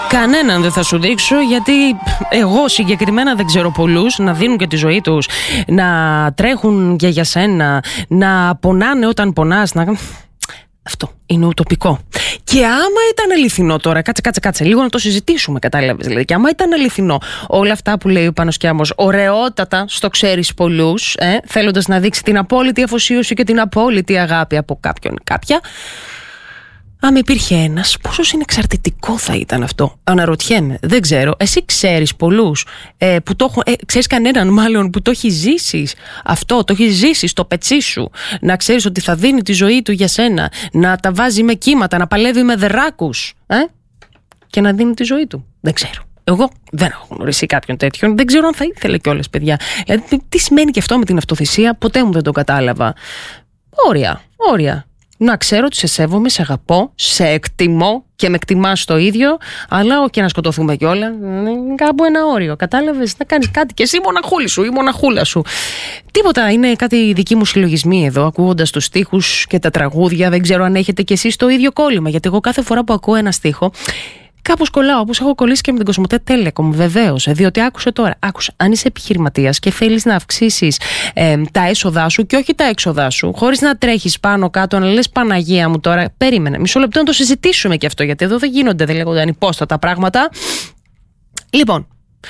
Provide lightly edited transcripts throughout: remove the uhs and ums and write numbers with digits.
Κανέναν δεν θα σου δείξω, γιατί εγώ συγκεκριμένα δεν ξέρω πολλούς να δίνουν και τη ζωή τους, να τρέχουν και για σένα, να πονάνε όταν πονάς, Αυτό είναι ουτοπικό. Και άμα ήταν αληθινό τώρα, κάτσε λίγο να το συζητήσουμε, κατάλαβες δηλαδή. Και άμα ήταν αληθινό όλα αυτά που λέει ο Πάνος Κιάμος, ωραιότατα στο ξέρεις πολλούς, θέλοντας να δείξει την απόλυτη αφοσίωση και την απόλυτη αγάπη από κάποιον ή κάποια. Αν υπήρχε ένας, πόσο συνεξαρτητικό θα ήταν αυτό? Αναρωτιέμαι, δεν ξέρω. Εσύ ξέρεις πολλούς που το έχουν, ξέρεις κανέναν μάλλον που το έχει ζήσει αυτό, το έχει ζήσει στο πετσί σου? Να ξέρεις ότι θα δίνει τη ζωή του για σένα, να τα βάζει με κύματα, να παλεύει με δράκους και να δίνει τη ζωή του? Δεν ξέρω. Εγώ δεν έχω γνωρίσει κάποιον τέτοιον. Δεν ξέρω αν θα ήθελε κιόλας, παιδιά. Δηλαδή, τι σημαίνει και αυτό με την αυτοθυσία, ποτέ μου δεν το κατάλαβα. Όρια. Να ξέρω ότι σε σέβομαι, σε αγαπώ, σε εκτιμώ και με εκτιμάς το ίδιο, αλλά όχι να σκοτωθούμε κιόλα. Κάπου ένα όριο. Κατάλαβες? Να κάνεις κάτι και εσύ μοναχούλη σου ή μοναχούλα σου. Τίποτα. Είναι κάτι δικοί μου συλλογισμοί εδώ, ακούγοντας τους στίχους και τα τραγούδια. Δεν ξέρω αν έχετε κι εσείς το ίδιο κόλλημα, γιατί εγώ κάθε φορά που ακούω ένα στίχο, κάπως κολλάω, όπως έχω κολλήσει και με την Κοσμοτέ Telecom, βεβαίως. Διότι άκουσε τώρα, αν είσαι επιχειρηματίας και θέλεις να αυξήσεις τα έσοδά σου και όχι τα έξοδά σου, χωρίς να τρέχεις πάνω κάτω, να λες Παναγία μου τώρα, περίμενε μισό λεπτό να το συζητήσουμε και αυτό, γιατί εδώ δεν γίνονται, δεν λέγονται ανυπόστατα πράγματα. Λοιπόν,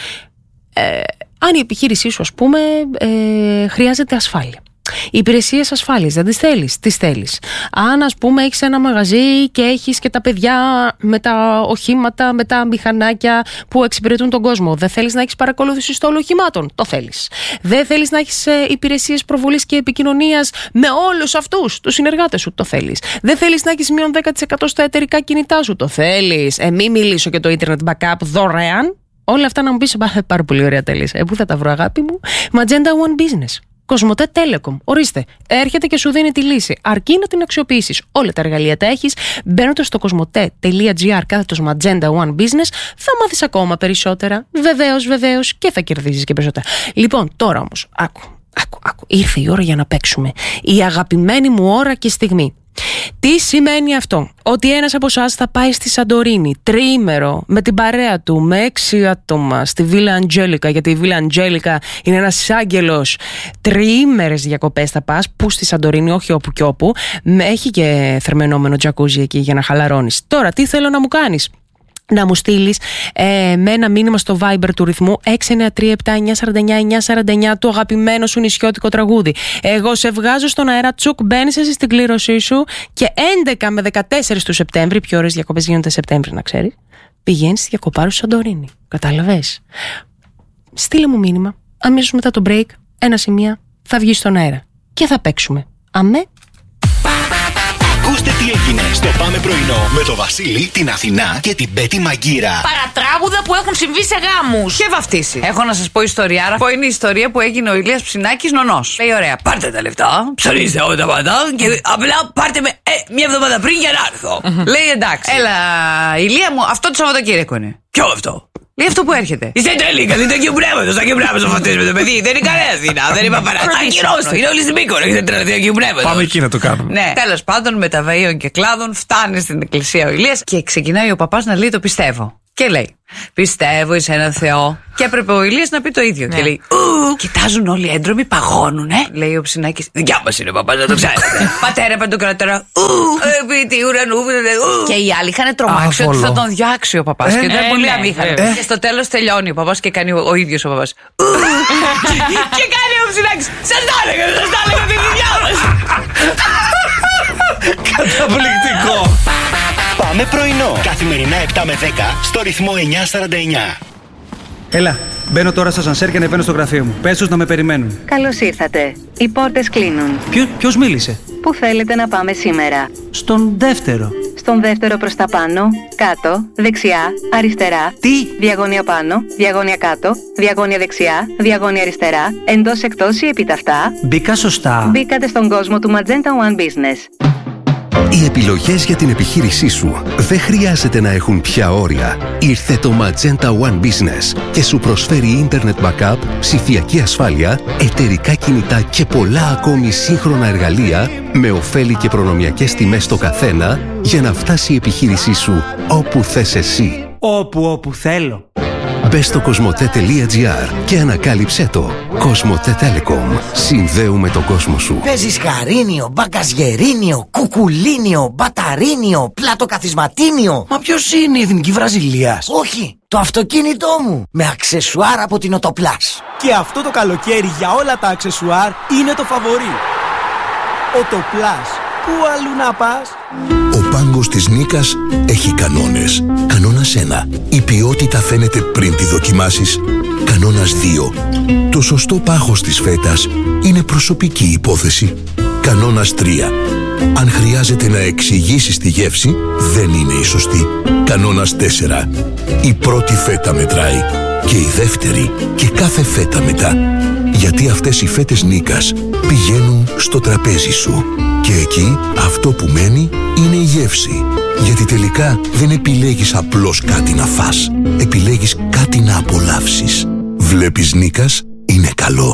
αν η επιχείρησή σου, ας πούμε, χρειάζεται ασφάλεια. Οι υπηρεσίες ασφάλειας δεν τις θέλεις? Τις θέλεις. Αν, ας πούμε, έχεις ένα μαγαζί και έχεις και τα παιδιά με τα οχήματα, με τα μηχανάκια που εξυπηρετούν τον κόσμο, δεν θέλεις να έχεις παρακολούθηση στόλου οχημάτων? Το θέλεις. Δεν θέλεις να έχεις υπηρεσίες προβολής και επικοινωνίας με όλους αυτούς τους συνεργάτες σου? Το θέλεις. Δεν θέλεις να έχεις μείον 10% στα εταιρικά κινητά σου? Το θέλεις. Μη μιλήσω και το internet backup δωρεάν. Όλα αυτά να μου πεις πάρα πολύ ωραία, τέλεις. Πού θα τα βρω, αγάπη μου? Magenta One Business. Κοσμοτέ Telecom. Ορίστε, έρχεται και σου δίνει τη λύση. Αρκεί να την αξιοποιήσεις. Όλα τα εργαλεία τα έχεις. Μπαίνοντας στο cosmote.gr/Magenta One Business, θα μάθεις ακόμα περισσότερα. Βεβαίως, και θα κερδίσεις και περισσότερα. Λοιπόν, τώρα όμως, άκου. Ήρθε η ώρα για να παίξουμε. Η αγαπημένη μου ώρα και στιγμή. Τι σημαίνει αυτό? Ότι ένας από εσάς θα πάει στη Σαντορίνη τριήμερο με την παρέα του, με 6 άτομα, στη Βίλα Αντζέλικα, γιατί η Βίλα Αντζέλικα είναι ένας άγγελος. Τριήμερες διακοπές θα πας, που στη Σαντορίνη, όχι όπου και όπου. Έχει και θερμαινόμενο τζακούζι εκεί για να χαλαρώνεις. Τώρα, τι θέλω να μου κάνεις? Να μου στείλεις με ένα μήνυμα στο Viber του ρυθμού 693-7949-949 το αγαπημένο σου νησιώτικο τραγούδι. Εγώ σε βγάζω στον αέρα, τσουκ, μπαίνεις εσύ στην κλήρωσή σου και 11 με 14 του Σεπτέμβρη, πιο ωραίες διακοπές γίνονται Σεπτέμβρη να ξέρεις, πηγαίνεις στη διακοπάρου στη Σαντορίνη. Κατάλαβες? Στείλε μου μήνυμα, αμέσως μετά το break, 1 θα βγεις στον αέρα και θα παίξουμε. Αμέ. Ακούστε τι έγινε στο Πάμε Πρωινό με το Βασίλη, την Αθηνά και την Πέτη Μαγκύρα. Παρατράγουδα που έχουν συμβεί σε γάμους και βαφτίσει. Έχω να σας πω ιστοριάρα. Είναι η ιστορία που έγινε ο Ηλίας Ψινάκης νονός. Λέει ωραία, πάρτε τα λεφτά, ψωνίστε όλα τα πάντα και απλά πάρτε με μια εβδομάδα πριν για να έρθω. Λέει εντάξει. Έλα, Ηλία μου, αυτό το Σαββατοκύριακο είναι. Ποιο αυτό? Λέει αυτό που έρχεται. Είστε τέλειοι, καλείτε Αγίου Πνεύματος. Αγίου Πνεύματος με το παιδί. Δεν είναι κανένα Αθήνα. Δεν είπα παράδειγμα. Ακυρώστε. Είναι όλοι στην Μύκονο. Έχετε τρελαθεί Αγίου Πνεύματος. Πάμε εκεί να το κάνουμε. Ναι. Τέλος πάντων, με τα βαΐων και κλάδων φτάνει στην εκκλησία ο Ηλίας και ξεκινάει ο παπάς να λέει το πιστεύω. Και λέει, πιστεύω εις έναν Θεό. Και έπρεπε ο Ηλίας να πει το ίδιο. Και λέει, κοιτάζουν όλοι έντρομοι, παγώνουνε. Λέει ο Ψινάκης, δικιά μας είναι ο παπάς, να το ξέρετε. Πατέρα Παντοκρατορά, ποιητή ουρανού. Και οι άλλοι είχαν τρομάξει ότι θα τον διάξει ο παπάς. Και ήταν πολύ αμήχανο. Και στο τέλος τελειώνει ο παπάς και κάνει ο ίδιος ο παπάς. Και κάνει ο Ψινάκης, σας τα έλεγα τη δουλειά μας. Καταπληκτικό. Πάμε πρωινό. Καθημερινά 7 με 10 στο ρυθμό 949. Έλα, μπαίνω τώρα στο ασανσέρ και ανεβαίνω στο γραφείο μου. Πες τους να με περιμένουν. Καλώς ήρθατε. Οι πόρτες κλείνουν. Ποιος μίλησε? Πού θέλετε να πάμε σήμερα? Στον δεύτερο. Στον δεύτερο προς τα πάνω, κάτω, δεξιά, αριστερά. Τι? Διαγώνια πάνω, διαγώνια κάτω, διαγώνια δεξιά, διαγώνια αριστερά, εντός εκτός ή επιταυτά. Μπήκα σωστά. Μπήκατε στον κόσμο του Magenta One Business. Οι επιλογές για την επιχείρησή σου δεν χρειάζεται να έχουν πια όρια. Ήρθε το Magenta One Business και σου προσφέρει Internet Backup, ψηφιακή ασφάλεια, εταιρικά κινητά και πολλά ακόμη σύγχρονα εργαλεία με ωφέλη και προνομιακές τιμές στο καθένα για να φτάσει η επιχείρησή σου όπου θες εσύ. Όπου θέλω. Μπες στο κοσμοτέ.gr και ανακάλυψέ το. Κοσμοτέ Telecom. Συνδέουμε τον κόσμο σου. Παίζεις χαρίνιο, μπαγκαζιερίνιο, κουκουλίνιο, μπαταρίνιο, πλατοκαθισματίνιο. Μα ποιος είναι η Εθνική Βραζιλίας? Όχι, το αυτοκίνητό μου. Με αξεσουάρ από την Οτοπλάς. Και αυτό το καλοκαίρι για όλα τα αξεσουάρ είναι το φαβορί. Οτοπλάς. Πού αλλού να πας? Ο πάγκος της Νίκας έχει κανόνες. Κανόνας 1. Η ποιότητα φαίνεται πριν τη δοκιμάσεις. Κανόνας 2. Το σωστό πάχος της φέτας είναι προσωπική υπόθεση. Κανόνας 3. Αν χρειάζεται να εξηγήσεις τη γεύση, δεν είναι η σωστή. Κανόνας 4. Η πρώτη φέτα μετράει. Και η δεύτερη και κάθε φέτα μετά. Γιατί αυτές οι φέτες Νίκας πηγαίνουν στο τραπέζι σου. Και εκεί αυτό που μένει είναι η γεύση. Γιατί τελικά δεν επιλέγεις απλώς κάτι να φας. Επιλέγεις κάτι να απολαύσεις. Βλέπεις Νίκας, είναι καλό.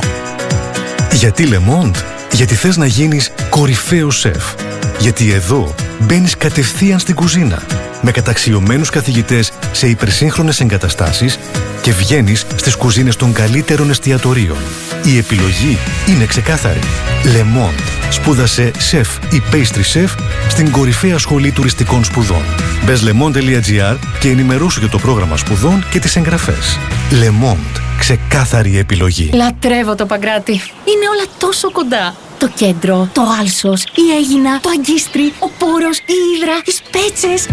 Γιατί Le Monde? Γιατί θες να γίνεις κορυφαίος σεφ. Γιατί εδώ μπαίνεις κατευθείαν στην κουζίνα με καταξιωμένους καθηγητές σε υπερσύγχρονες εγκαταστάσεις και βγαίνεις στις κουζίνες των καλύτερων εστιατορίων. Η επιλογή είναι ξεκάθαρη. Le Monde. Σπούδασε σεφ ή pastry chef στην κορυφαία σχολή τουριστικών σπουδών. Μπες lemonde.gr και ενημερώσου για το πρόγραμμα σπουδών και τις εγγραφές. Le Monde. Ξεκάθαρη επιλογή. Λατρεύω το Παγκράτη. Είναι όλα τόσο κοντά. Το κέντρο, το Άλσος, η Αίγινα, το Αγκίστρι, ο Πόρος, η Ύδρα, οι Σπέτσες.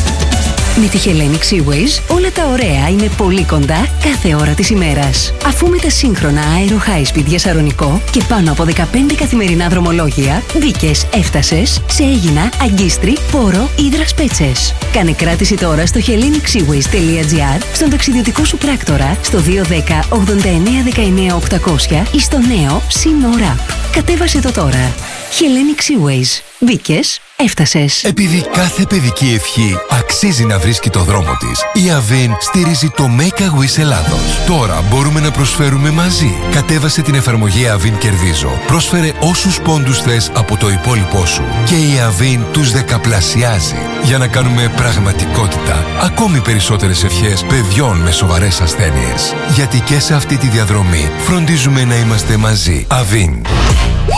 Με τη Hellenic Seaways όλα τα ωραία είναι πολύ κοντά κάθε ώρα της ημέρας. Αφού με τα σύγχρονα Aero High Speed για Σαρονικό και πάνω από 15 καθημερινά δρομολόγια, μπήκες, έφτασες σε Αίγινα, Αγκίστρι, Πόρο, Ύδρα, Σπέτσες. Κάνε κράτηση τώρα στο hellenic-seaways.gr, στον ταξιδιωτικό σου πράκτορα, στο 210 89 19 800 ή στο νέο Sea App. Κατέβασε το τώρα. Hellenic Seaways. Μπήκες, έφτασες. Επειδή κάθε παιδική ευχή αξίζει να βρίσκει το δρόμο της, η Avin στηρίζει το Make a Wish Ελλάδος. Τώρα μπορούμε να προσφέρουμε μαζί. Κατέβασε την εφαρμογή Avin Κερδίζω. Πρόσφερε όσους πόντους θες από το υπόλοιπό σου. Και η Avin τους δεκαπλασιάζει. Για να κάνουμε πραγματικότητα ακόμη περισσότερες ευχές παιδιών με σοβαρές ασθένειες. Γιατί και σε αυτή τη διαδρομή φροντίζουμε να είμαστε μαζί. Avin.